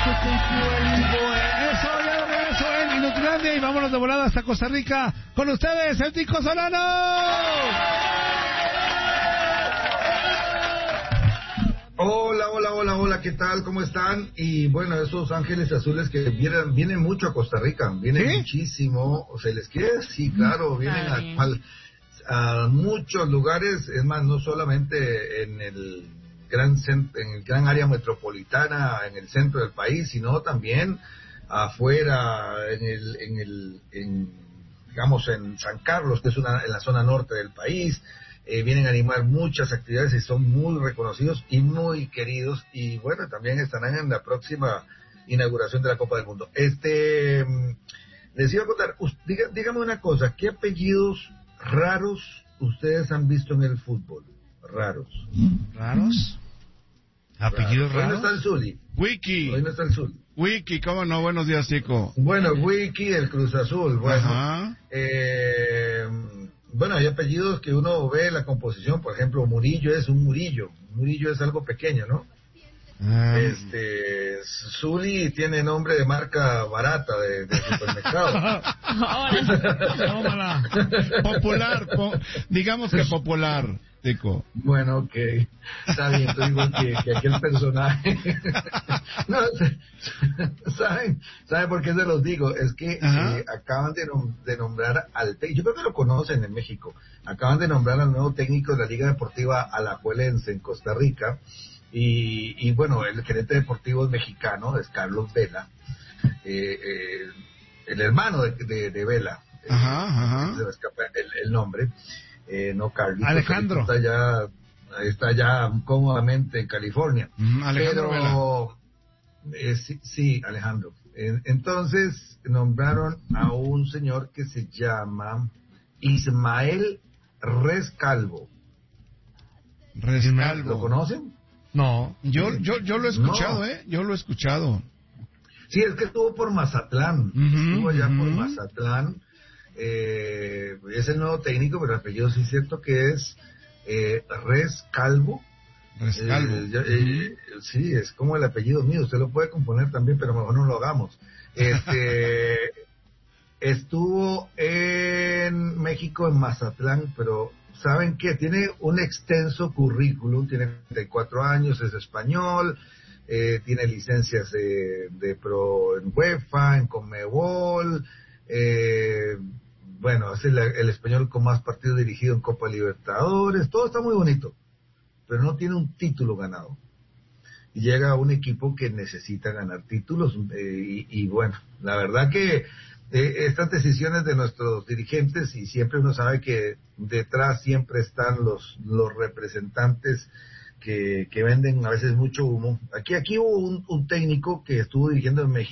Eso, ya de regreso en Inutilandia y vámonos de volada hasta Costa Rica. Con ustedes, el Tico Solano. Hola, ¿qué tal? ¿Cómo están? Y bueno, esos ángeles azules que vienen mucho a Costa Rica, vienen muchísimo, ¿se les quiere? Sí, claro, vienen a muchos lugares, es más, no solamente en el gran área metropolitana, en el centro del país, sino también afuera, digamos, en San Carlos, que es en la zona norte del país. Vienen a animar muchas actividades y son muy reconocidos y muy queridos, y bueno, también estarán en la próxima inauguración de la Copa del Mundo. Les iba a contar, dígame una cosa, ¿qué apellidos raros ustedes han visto en el fútbol? ¿Raros? ¿Apellidos raros? Hoy no está el Zuli. Wiki. Hoy no está el Zuli. Wiki, ¿cómo no? Buenos días, Tico. Bueno, Wiki, el Cruz Azul, bueno. Ajá. Bueno, hay apellidos que uno ve en la composición, por ejemplo, Murillo es un Murillo. Murillo es algo pequeño, ¿no? Zuli tiene nombre de marca barata de supermercado. Popular, digamos que popular, Tico. Bueno, ok, está bien, te digo que aquel personaje, no, ¿saben por qué se los digo? Es que acaban de nombrar yo creo que lo conocen en México, acaban de nombrar al nuevo técnico de la Liga Deportiva Alajuelense en Costa Rica, y bueno, el gerente deportivo es mexicano, es Carlos Vela, el hermano de Vela, se me escapa el nombre. No, Carlitos Alejandro está ya cómodamente en California. Alejandro Vela. Sí, Alejandro. Entonces nombraron a un señor que se llama Ismael Rescalvo. ¿Lo conocen? No, yo lo he escuchado, no. Yo lo he escuchado. Sí, es que estuvo por Mazatlán, estuvo allá por Mazatlán. Es el nuevo técnico, pero el apellido sí es cierto que es Rescalvo. Sí, es como el apellido mío, usted lo puede componer también, pero mejor no lo hagamos. Estuvo en México, en Mazatlán, pero ¿saben qué? Tiene un extenso currículum, tiene 34 años, es español, tiene licencias de pro en UEFA, en Conmebol, bueno, es el español con más partidos dirigido en Copa Libertadores, todo está muy bonito, pero no tiene un título ganado. Y llega a un equipo que necesita ganar títulos, y bueno, la verdad que estas decisiones de nuestros dirigentes, y siempre uno sabe que detrás siempre están los representantes que venden a veces mucho humo. Aquí hubo un técnico que estuvo dirigiendo en México,